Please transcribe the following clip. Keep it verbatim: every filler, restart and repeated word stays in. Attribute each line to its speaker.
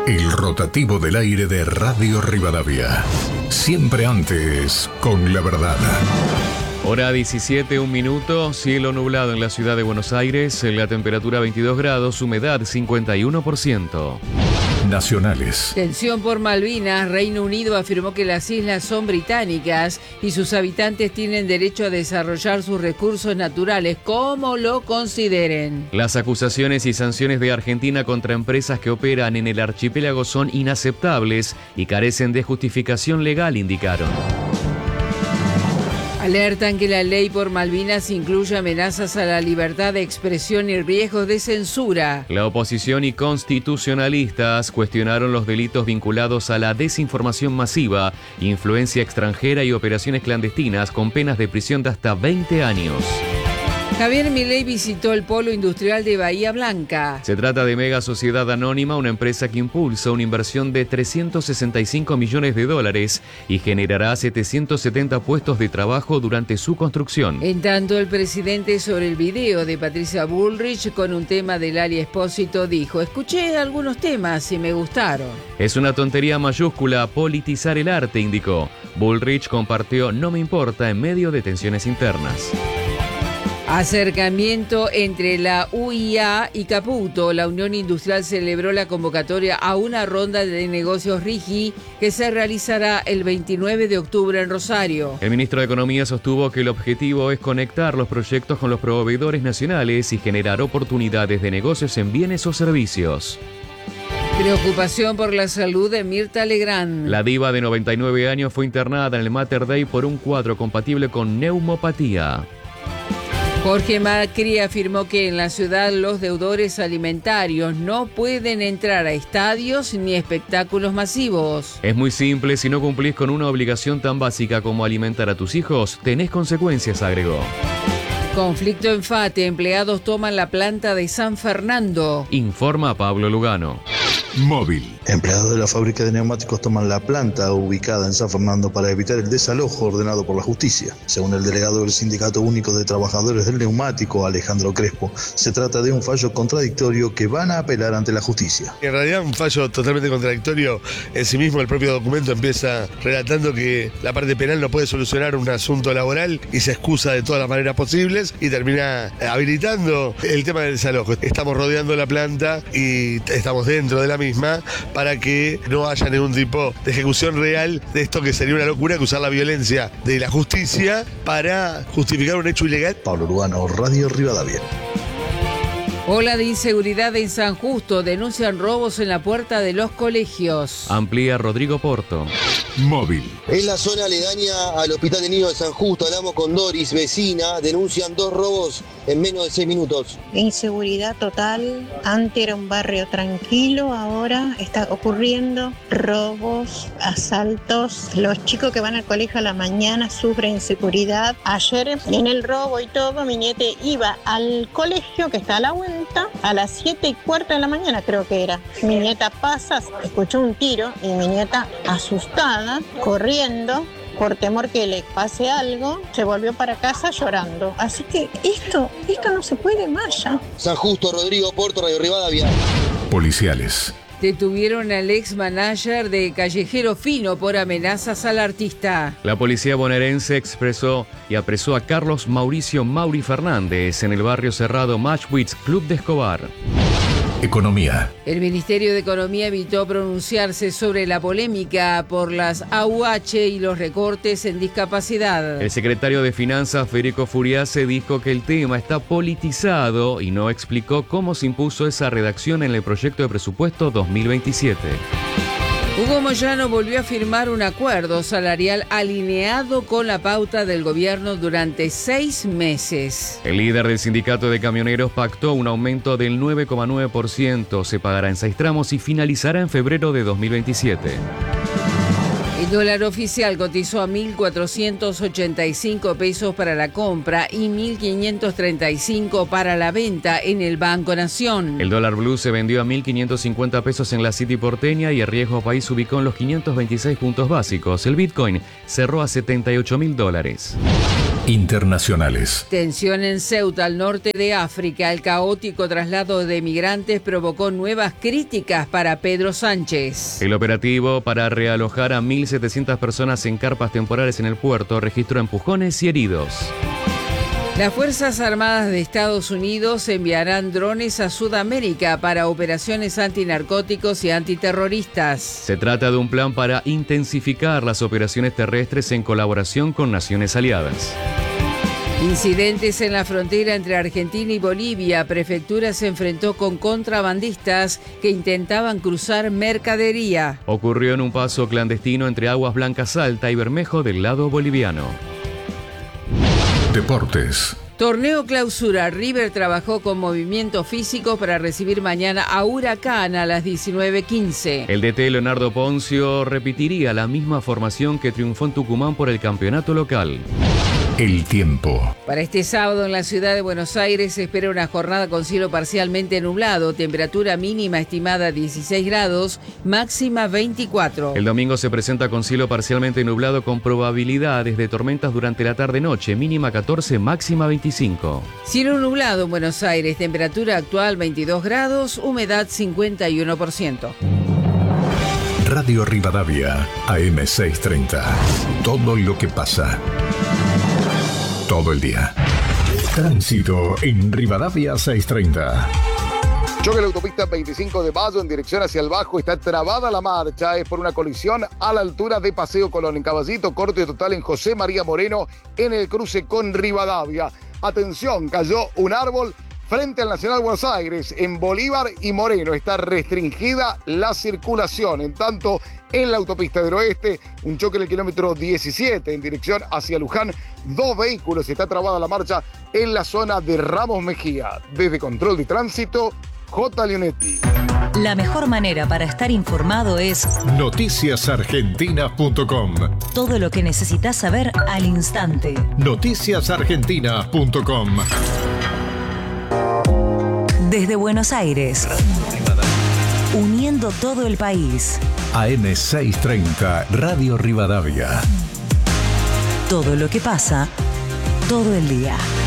Speaker 1: El rotativo del aire de Radio Rivadavia. Siempre antes, con la verdad.
Speaker 2: Hora diecisiete, un minuto, cielo nublado en la ciudad de Buenos Aires, la temperatura veintidós grados, humedad cincuenta y uno por ciento.
Speaker 1: Nacionales.
Speaker 3: Tensión por Malvinas. Reino Unido afirmó que las islas son británicas y sus habitantes tienen derecho a desarrollar sus recursos naturales como lo consideren.
Speaker 2: Las acusaciones y sanciones de Argentina contra empresas que operan en el archipiélago son inaceptables y carecen de justificación legal, indicaron.
Speaker 3: Alertan que la ley por Malvinas incluye amenazas a la libertad de expresión y riesgos de censura.
Speaker 2: La oposición y constitucionalistas cuestionaron los delitos vinculados a la desinformación masiva, influencia extranjera y operaciones clandestinas con penas de prisión de hasta veinte años.
Speaker 3: Javier Milei visitó el polo industrial de Bahía Blanca.
Speaker 2: Se trata de Mega Sociedad Anónima, una empresa que impulsa una inversión de trescientos sesenta y cinco millones de dólares y generará setecientos setenta puestos de trabajo durante su construcción.
Speaker 3: En tanto, el presidente sobre el video de Patricia Bullrich con un tema de Lali Espósito dijo: escuché algunos temas y me gustaron.
Speaker 2: Es una tontería mayúscula politizar el arte, indicó. Bullrich compartió "no me importa" en medio de tensiones internas.
Speaker 3: Acercamiento entre la U I A y Caputo. La Unión Industrial celebró la convocatoria a una ronda de negocios RIGI que se realizará el veintinueve de octubre en Rosario.
Speaker 2: El ministro de Economía sostuvo que el objetivo es conectar los proyectos con los proveedores nacionales y generar oportunidades de negocios en bienes o servicios.
Speaker 3: Preocupación por la salud de Mirta Legrand.
Speaker 2: La diva de noventa y nueve años fue internada en el Mater Dei por un cuadro compatible con neumopatía.
Speaker 3: Jorge Macri afirmó que en la ciudad los deudores alimentarios no pueden entrar a estadios ni espectáculos masivos.
Speaker 2: Es muy simple, si no cumplís con una obligación tan básica como alimentar a tus hijos, tenés consecuencias, agregó.
Speaker 3: Conflicto en Fate, empleados toman la planta de San Fernando.
Speaker 2: Informa Pablo Lugano.
Speaker 1: Móvil.
Speaker 4: Empleados de la fábrica de neumáticos toman la planta ubicada en San Fernando para evitar el desalojo ordenado por la justicia. Según el delegado del Sindicato Único de Trabajadores del Neumático, Alejandro Crespo, se trata de un fallo contradictorio que van a apelar ante la justicia.
Speaker 5: En realidad un fallo totalmente contradictorio en sí mismo. El propio documento empieza relatando que la parte penal no puede solucionar un asunto laboral y se excusa de todas las maneras posibles y termina habilitando el tema del desalojo. Estamos rodeando la planta y estamos dentro de la misma para que no haya ningún tipo de ejecución real de esto, que sería una locura que usar la violencia de la justicia para justificar un hecho ilegal.
Speaker 4: Pablo Lugano, Radio Rivadavia.
Speaker 3: Ola de inseguridad en San Justo. Denuncian robos en la puerta de los colegios.
Speaker 2: Amplía Rodrigo Porto.
Speaker 1: Móvil.
Speaker 6: En la zona aledaña al Hospital de Niños de San Justo, hablamos con Doris, vecina, denuncian dos robos en menos de seis minutos.
Speaker 7: Inseguridad total. Antes era un barrio tranquilo, ahora está ocurriendo robos, asaltos. Los chicos que van al colegio a la mañana sufren inseguridad. Ayer en el robo y todo, mi niete iba al colegio que está a la vuelta a las siete y cuarto de la mañana, creo que era. Mi nieta pasa, escuchó un tiro y mi nieta, asustada, corriendo, por temor que le pase algo, se volvió para casa llorando. Así que esto, esto no se puede más ya.
Speaker 6: San Justo, Rodrigo Porto, Radio Rivadavia.
Speaker 1: Policiales.
Speaker 3: Detuvieron al ex manager de Callejero Fino por amenazas al artista.
Speaker 2: La policía bonaerense expresó y apresó a Carlos Mauricio Mauri Fernández en el barrio cerrado Matchwitz, Club de Escobar.
Speaker 1: Economía.
Speaker 3: El Ministerio de Economía evitó pronunciarse sobre la polémica por las A U H y los recortes en discapacidad.
Speaker 2: El secretario de Finanzas, Federico Furiase, dijo que el tema está politizado y no explicó cómo se impuso esa redacción en el proyecto de presupuesto dos mil veintisiete.
Speaker 3: Hugo Moyano volvió a firmar un acuerdo salarial alineado con la pauta del gobierno durante seis meses.
Speaker 2: El líder del sindicato de camioneros pactó un aumento del nueve coma nueve por ciento, se pagará en seis tramos y finalizará en febrero de dos mil veintisiete.
Speaker 3: El dólar oficial cotizó a mil cuatrocientos ochenta y cinco pesos para la compra y mil quinientos treinta y cinco para la venta en el Banco Nación.
Speaker 2: El dólar blue se vendió a mil quinientos cincuenta pesos en la City porteña y el riesgo país ubicó en los quinientos veintiséis puntos básicos. El Bitcoin cerró a setenta y ocho mil dólares.
Speaker 1: Internacionales.
Speaker 3: Tensión en Ceuta, al norte de África. El caótico traslado de migrantes provocó nuevas críticas para Pedro Sánchez.
Speaker 2: El operativo para realojar a mil setecientas personas en carpas temporales en el puerto registró empujones y heridos.
Speaker 3: Las Fuerzas Armadas de Estados Unidos enviarán drones a Sudamérica para operaciones antinarcóticos y antiterroristas.
Speaker 2: Se trata de un plan para intensificar las operaciones terrestres en colaboración con naciones aliadas.
Speaker 3: Incidentes en la frontera entre Argentina y Bolivia. Prefectura se enfrentó con contrabandistas que intentaban cruzar mercadería.
Speaker 2: Ocurrió en un paso clandestino entre Aguas Blancas Salta y Bermejo del lado boliviano.
Speaker 1: Deportes.
Speaker 3: Torneo Clausura. River trabajó con movimiento físico para recibir mañana a Huracán a las diecinueve quince.
Speaker 2: El D T Leonardo Poncio repetiría la misma formación que triunfó en Tucumán por el campeonato local.
Speaker 1: El tiempo.
Speaker 3: Para este sábado en la ciudad de Buenos Aires se espera una jornada con cielo parcialmente nublado, temperatura mínima estimada dieciséis grados, máxima veinticuatro.
Speaker 2: El domingo se presenta con cielo parcialmente nublado con probabilidades de tormentas durante la tarde-noche, mínima catorce, máxima veinticinco.
Speaker 3: Cielo nublado en Buenos Aires, temperatura actual veintidós grados, humedad cincuenta y uno por ciento.
Speaker 1: Radio Rivadavia, A M seiscientos treinta. Todo lo que pasa. Todo el día. Tránsito en Rivadavia seiscientos treinta.
Speaker 8: Choque en la autopista veinticinco de mayo en dirección hacia el Bajo. Está trabada la marcha. Es por una colisión a la altura de Paseo Colón. En Caballito, corte total en José María Moreno en el cruce con Rivadavia. Atención, cayó un árbol frente al Nacional Buenos Aires, en Bolívar y Moreno. Está restringida la circulación. En tanto, en la autopista del Oeste, un choque en el kilómetro diecisiete en dirección hacia Luján. Dos vehículos, está trabada la marcha en la zona de Ramos Mejía. Desde Control de Tránsito, J. Leonetti.
Speaker 9: La mejor manera para estar informado es
Speaker 1: noticias argentinas punto com.
Speaker 9: Todo lo que necesitas saber al instante.
Speaker 1: noticias argentinas punto com.
Speaker 9: Desde Buenos Aires, uniendo todo el país.
Speaker 1: A M seiscientos treinta, Radio Rivadavia.
Speaker 9: Todo lo que pasa, todo el día.